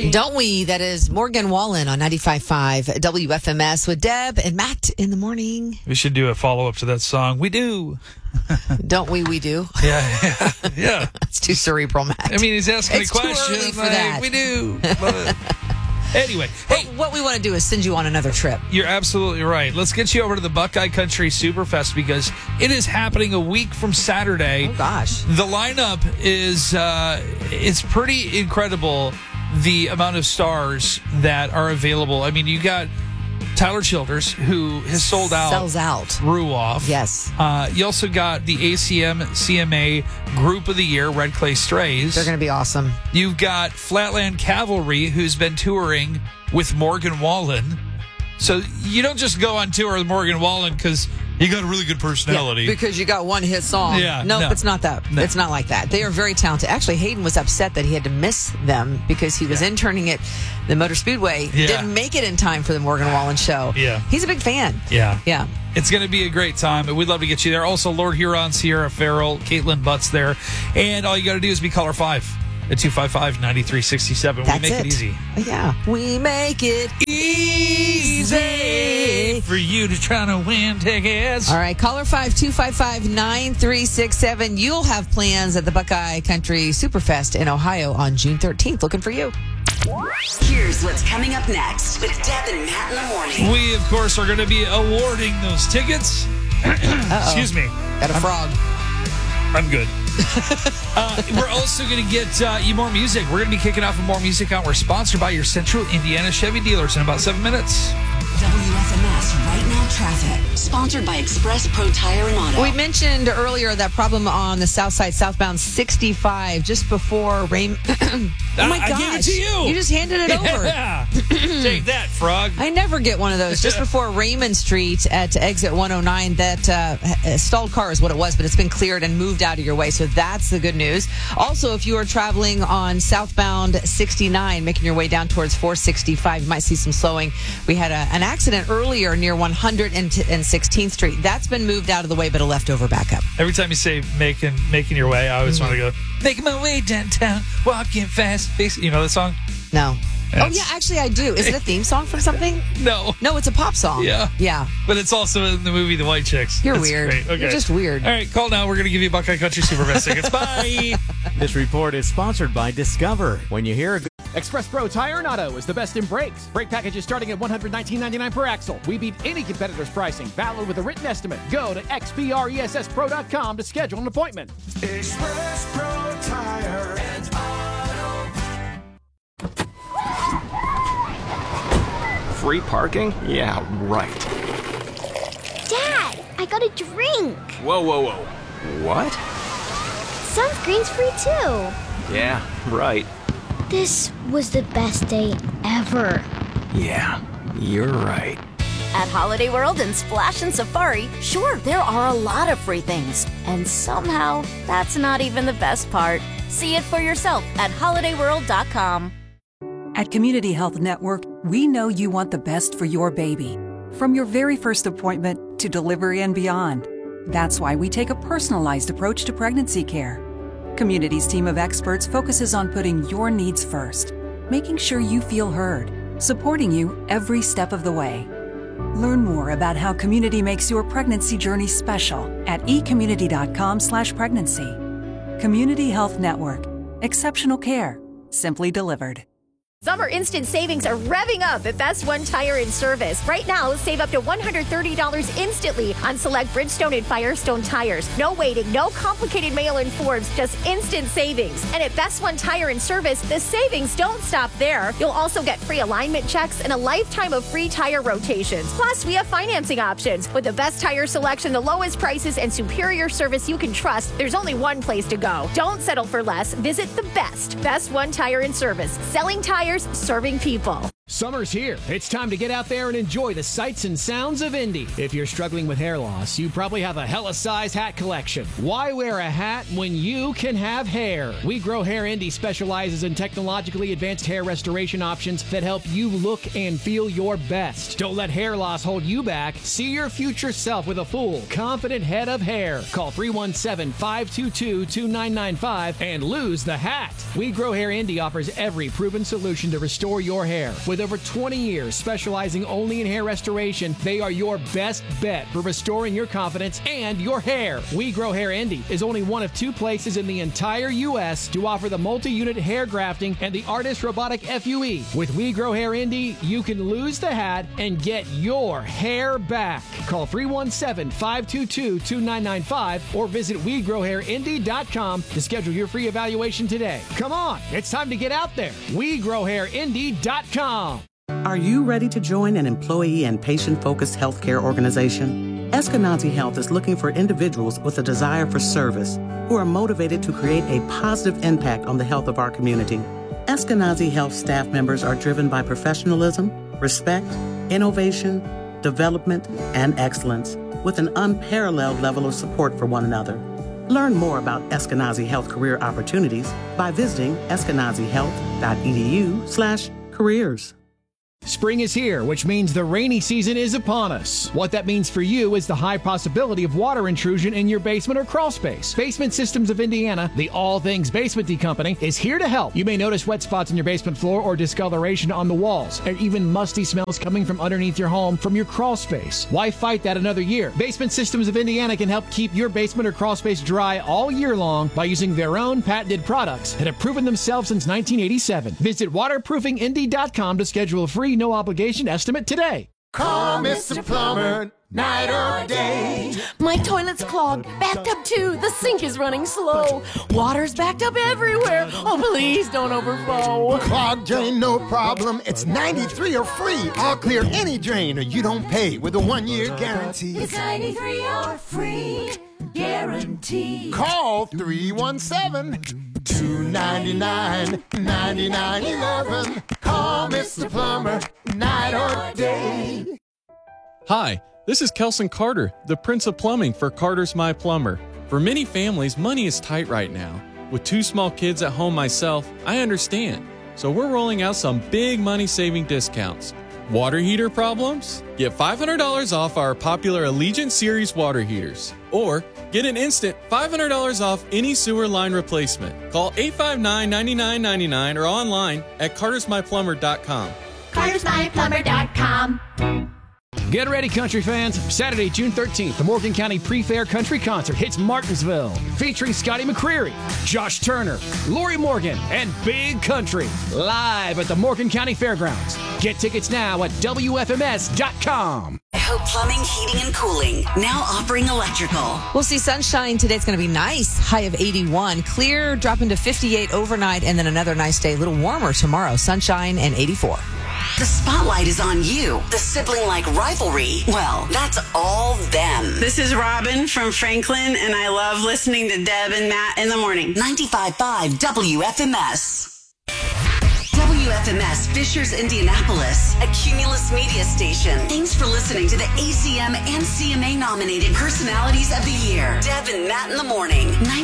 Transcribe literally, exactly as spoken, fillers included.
we? Don't we? That is Morgan Wallen on ninety-five point five W F M S with Deb and Matt in the morning. We should do a follow-up to that song. We do. Don't we? We do. Yeah, yeah, yeah. It's too cerebral, Matt. I mean, he's asking It's me too questions. early for like, that. We do. But anyway, hey, But what we want to do is send you on another trip. you're absolutely right. Let's get you over to the Buckeye Country Superfest because it is happening a week from Saturday. Oh, gosh. The lineup is uh, it's pretty incredible, the amount of stars that are available. I mean, you got Tyler Childers, who has sold out. Sells out. Ruoff. Yes. Uh, you also got the A C M C M A Group of the Year, Red Clay Strays. They're going to be awesome. You've got Flatland Cavalry, who's been touring with Morgan Wallen. So you don't just go on tour with Morgan Wallen because you got a really good personality. Yeah, because you got one hit song. Yeah, Nope, no. it's not that. No. It's not like that. They are very talented. Actually, Hayden was upset that he had to miss them because he was Yeah. interning at the Motor Speedway. Yeah. Didn't make it in time for the Morgan Wallen show. Yeah. He's a big fan. Yeah. Yeah. It's going to be a great time, and we'd love to get you there. Also, Lord Huron, Sierra Farrell, Caitlin Butts there. And all you got to do is be caller five at two five five, nine three six seven. We That's make it, it. easy. Yeah. We make it Easy for you to try to win tickets. All right, caller five two five five nine three six seven. You'll have plans at the Buckeye Country Superfest in Ohio on June thirteenth. Looking for you. Here's what's coming up next with Deb and Matt in the morning. We, of course, are going to be awarding those tickets. Excuse me. Got a frog. I'm good. uh, we're also going to get uh, you more music. We're going to be kicking off with more music out. We're sponsored by your Central Indiana Chevy dealers in about seven minutes. W F M S Right Now Traffic. Sponsored by Express Pro Tire and Auto. We mentioned earlier that problem on the south side, southbound sixty-five, just before rain. Oh my I gosh. gave it to you. You just handed it over. Yeah. Take that, frog. I never get one of those. Just before Raymond Street at exit one oh nine, that uh, stalled car is what it was, but it's been cleared and moved out of your way. So that's the good news. Also, if you are traveling on southbound sixty-nine, making your way down towards four sixty-five, you might see some slowing. We had a, an accident earlier near one hundred sixteenth Street. That's been moved out of the way, but a leftover backup. Every time you say making making your way, I always want to go, making my way downtown, walking fast. Face-" You know the song? No. That's- Oh, yeah, actually, I do. Is it a theme song from something? No. No, it's a pop song. Yeah. Yeah. But it's also in the movie The White Chicks. You're It's weird. great. Okay. You're just weird. All right, call now. We're going to give you Buckeye Country Superfest tickets. Bye. This report is sponsored by Discover. When you hear a Express Pro Tire and Auto is the best in brakes. Brake packages starting at one hundred nineteen ninety-nine per axle. We beat any competitor's pricing. Valid with a written estimate. Go to x p r e s s pro dot com to schedule an appointment. Express Pro Tire and Auto. Free parking? Yeah, right. Dad, I got a drink. Whoa, whoa, whoa. What? Sunscreen's free too. Yeah, right. This was the best day ever. Yeah, you're right. At Holiday World and Splash and Safari, sure, there are a lot of free things. And somehow, that's not even the best part. See it for yourself at holiday world dot com. At Community Health Network, we know you want the best for your baby. From your very first appointment to delivery and beyond. That's why we take a personalized approach to pregnancy care. Community's team of experts focuses on putting your needs first, making sure you feel heard, supporting you every step of the way. Learn more about how Community makes your pregnancy journey special at ecommunity dot com slash pregnancy. Community Health Network. Exceptional care. Simply delivered. Summer instant savings are revving up at Best One Tire and Service. Right now, save up to one hundred thirty dollars instantly on select Bridgestone and Firestone tires. No waiting, no complicated mail-in forms, just instant savings. And at Best One Tire and Service, the savings don't stop there. You'll also get free alignment checks and a lifetime of free tire rotations. Plus, we have financing options. With the best tire selection, the lowest prices, and superior service you can trust, there's only one place to go. Don't settle for less. Visit the best. Best One Tire and Service. Selling tires, serving people. Summer's here. It's time to get out there and enjoy the sights and sounds of Indy. If you're struggling with hair loss, you probably have a hella size hat collection. Why wear a hat when you can have hair? We Grow Hair Indy specializes in technologically advanced hair restoration options that help you look and feel your best. Don't let hair loss hold you back. See your future self with a full, confident head of hair. Call three one seven, five two two, two nine nine five and lose the hat. We Grow Hair Indy offers every proven solution to restore your hair. With over twenty years specializing only in hair restoration, they are your best bet for restoring your confidence and your hair. We Grow Hair Indy is only one of two places in the entire U S to offer the multi-unit hair grafting and the Artist Robotic F U E. With We Grow Hair Indy, you can lose the hat and get your hair back. Call three one seven, five two two, two nine nine five or visit we grow hair indy dot com to schedule your free evaluation today. Come on, it's time to get out there. we grow hair indy dot com. Are you ready to join an employee and patient-focused healthcare organization? Eskenazi Health is looking for individuals with a desire for service who are motivated to create a positive impact on the health of our community. Eskenazi Health staff members are driven by professionalism, respect, innovation, development, and excellence, with an unparalleled level of support for one another. Learn more about Eskenazi Health career opportunities by visiting eskenazi health dot e d u slash careers. Spring is here, which means the rainy season is upon us. What that means for you is the high possibility of water intrusion in your basement or crawl space. Basement Systems of Indiana, the all things basement-y company, is here to help. You may notice wet spots in your basement floor or discoloration on the walls, and even musty smells coming from underneath your home from your crawl space. Why fight that another year? Basement Systems of Indiana can help keep your basement or crawl space dry all year long by using their own patented products that have proven themselves since nineteen eighty-seven. Visit waterproofing indy dot com to schedule a free no obligation estimate today. Call Mister Plumber, night or day. My toilet's clogged, backed up too. The sink is running slow. Water's backed up everywhere. Oh, please don't overflow. Clogged drain, no problem. It's ninety-three or free. I'll clear any drain or you don't pay with a one-year guarantee. It's ninety-three or free guarantee. Call three one seven, two nine nine, nine nine one one. Call Mister Plumber, night or day. Hi, this is Kelson Carter, the Prince of Plumbing for Carter's My Plumber. For many families, money is tight right now. With two small kids at home myself, I understand. So we're rolling out some big money-saving discounts. Water heater problems? Get five hundred dollars off our popular Allegiant Series water heaters. Or get an instant five hundred dollars off any sewer line replacement. Call eight five nine, nine nine nine nine or online at carters my plumber dot com. carters my plumber dot com. Get ready, country fans. Saturday, June thirteenth, the Morgan County Pre-Fair Country Concert hits Martinsville, featuring Scotty McCreery, Josh Turner, Lori Morgan, and Big Country, live at the Morgan County Fairgrounds. Get tickets now at W F M S dot com. Hope Plumbing, Heating, and Cooling, now offering electrical. We'll see sunshine today. It's going to be nice. High of eighty-one. Clear, dropping to fifty-eight overnight, and then another nice day. A little warmer tomorrow. Sunshine and eighty-four. The spotlight is on you. The sibling-like rivalry, well, that's all them. This is Robin from Franklin, and I love listening to Deb and Matt in the morning. ninety-five point five W F M S. W F M S Fishers, Indianapolis, a Cumulus media station. Thanks for listening to the A C M and C M A nominated Personalities of the Year. Deb and Matt in the morning.